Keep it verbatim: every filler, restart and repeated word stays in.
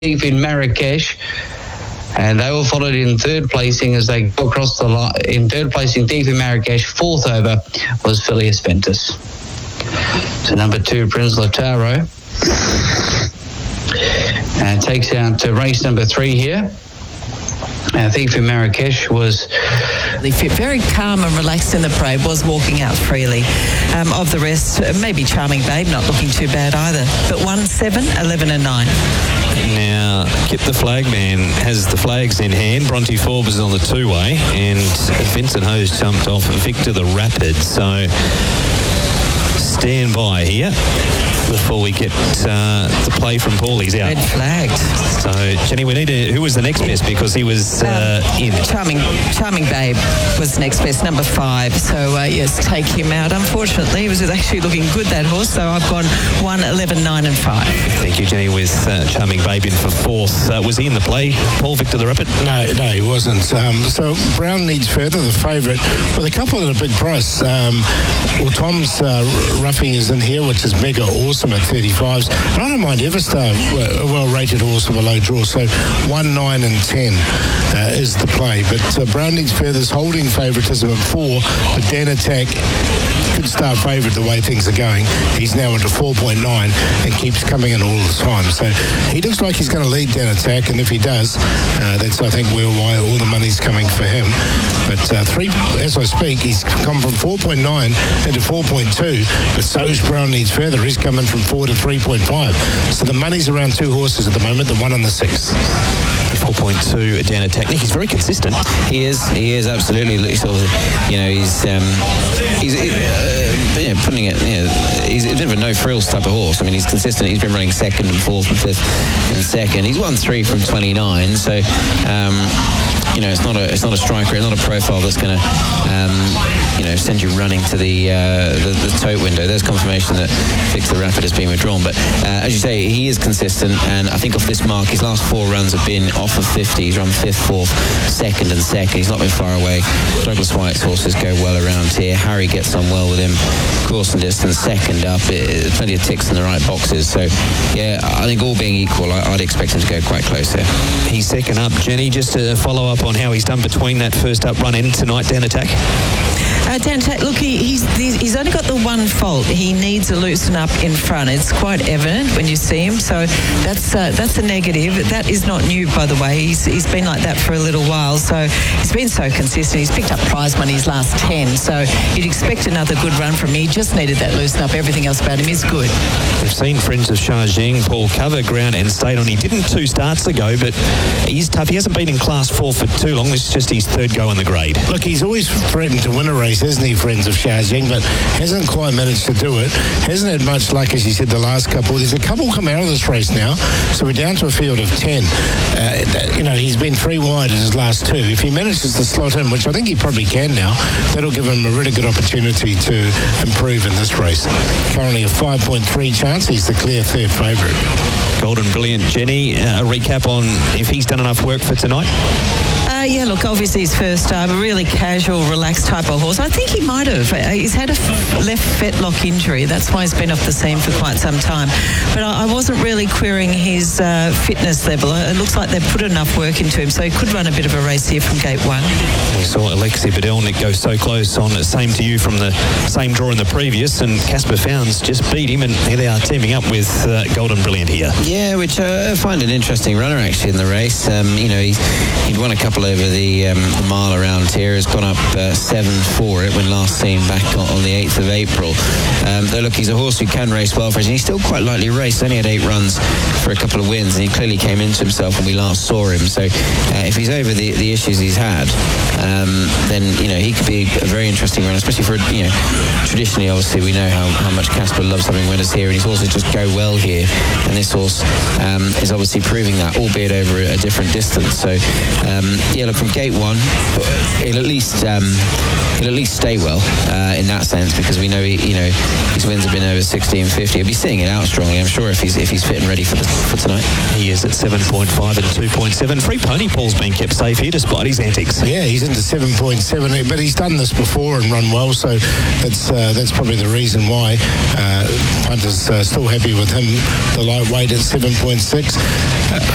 Deep in Marrakesh, and they were followed in third placing as they go across the line. In third placing, Deep in Marrakesh. Fourth over was Phileas Ventus. So number two, Prince Lautaro, and takes out to race number three here. I think for Marrakesh was very calm and relaxed in the parade, was walking out freely. Um, of the rest, maybe Charming Babe, not looking too bad either. But one, seven, eleven and nine. Now, Kip the Flagman has the flags in hand. Bronte Forbes is on the two-way, and Vincent Hose jumped off Victor the Rapid. So stand by here before we get uh, the play from Paulie's out. Red flagged. So, Jenny, we need to... Who was the next best? Because he was uh, um, in. Charming Charming Babe was next best, number five. So, uh, yes, take him out. Unfortunately, he was actually looking good, that horse. So, I've gone one, eleven, nine and five. Thank you, Jenny, with uh, Charming Babe in for fourth. Uh, was he in the play, Paul, Victor the Rapid? No, no, he wasn't. Um, so, Brown Needs Further, the favourite, with a couple at a big price. Um, well, Tom's uh, roughing is in here, which is mega awesome at thirty-fives. And I don't mind Everstar, a well-rated horse of a low draw. So one, nine and ten uh, is the play. But uh, Brown Needs Further's holding favouritism at four. But Dan Attack could start favourite the way things are going. He's now into four point nine and keeps coming in all the time. So he looks like he's going to lead Dan Attack. And if he does, uh, that's, I think, where why all the money's coming for him. But uh, three, as I speak, he's come from four point nine into four point two. But so's Brown Needs Further. He's coming from four to three point five. So the money's around two horses at the moment, the one and the six. four point two, Dan Attack. Nick, he's very consistent. He is. He is absolutely. Sort of, you know, he's um, he's uh, yeah, putting it. You know, he's a bit of a no frills type of horse. I mean, he's consistent. He's been running second and fourth and fifth and second. He's won three from twenty-nine. So. Um, You know, it's not a it's not a striker, it's not a profile that's going to, um, you know, send you running to the, uh, the the tote window. There's confirmation that Victor the Rapid has been withdrawn. But uh, as you say, he is consistent, and I think off this mark, his last four runs have been off of fifty. He's run fifth, fourth, second, and second. He's not been far away. Douglas White's horses go well around here. Harry gets on well with him. Course and distance, second up. It, plenty of ticks in the right boxes. So, yeah, I think all being equal, I, I'd expect him to go quite close here. He's second up. Jenny, just to follow up on how he's done between that first up run in tonight, Dan Attack. Uh, Dan Attack, look, he, he's he's only got the one fault. He needs to loosen up in front. It's quite evident when you see him. So that's uh, that's a negative. That is not new, by the way. He's he's been like that for a little while. So he's been so consistent. He's picked up prize money his last ten. So you'd expect another good run from him. He just needed that loosen up. Everything else about him is good. We've seen Friends of Sha Jing, Paul, cover ground and stayed on. He didn't two starts ago, but he's tough. He hasn't been in class four for too long. This is just his third go on the grade. Look, he's always threatened to win a race, hasn't he, Friends of Sha Jing, but hasn't quite managed to do it. Hasn't had much luck, as you said, the last couple. There's a couple come out of this race now, so we're down to a field of ten. Uh, you know, he's been three wide in his last two. If he manages to slot in, which I think he probably can now, that'll give him a really good opportunity to improve in this race. Currently a five point three chance. He's the clear third favourite. Golden Brilliant. Jenny, uh, a recap on if he's done enough work for tonight? Uh, yeah, look, obviously his first time, a really casual, relaxed type of horse. I think he might have. Uh, he's had a f- left fetlock injury. That's why he's been off the scene for quite some time. But I, I wasn't really querying his uh, fitness level. It looks like they've put enough work into him, so he could run a bit of a race here from gate one. We saw Alexi Bedell go so close on Same to You from the same draw in the previous, and Casper Founds just beat him, and here they are teaming up with uh, Golden Brilliant here. Yeah, which uh, I find an interesting runner actually in the race. Um, you know, he's, he'd won a couple over the, um, the mile around here. Has gone up uh, seven for it when last seen back on, on the eighth of April. Um, though look, he's a horse who can race well for us, and he's still quite lightly raced. Only had eight runs for a couple of wins, and he clearly came into himself when we last saw him. So uh, if he's over the, the issues he's had, um, then you know he could be a very interesting runner, especially for you know traditionally. Obviously, we know how, how much Casper loves having winners here, and his horses just go well here. And this horse um, is obviously proving that, albeit over a, a different distance. So um, yeah, look, from gate one, he'll at least um, he'll at least stay well uh, in that sense, because we know he, you know his wins have been over sixty and fifty. He'll be seeing it out strongly, I'm sure, if he's if he's fit and ready for the, for tonight. He is at seven point five and two point seven. Free Pony Paul's been kept safe here despite his antics. Yeah, he's into seven point seven, but he's done this before and run well, so that's uh, that's probably the reason why uh, punters uh, still happy with him. The lightweight at seven point six. Uh,